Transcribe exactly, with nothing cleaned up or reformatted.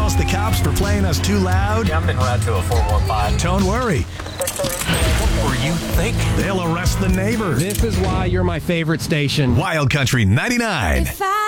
calls the cops for playing us too loud? Yeah, I'm en route to a four one five. Don't worry. What were you thinking? They'll arrest the neighbor. This is why you're my favorite station. Wild Country ninety-nine. If I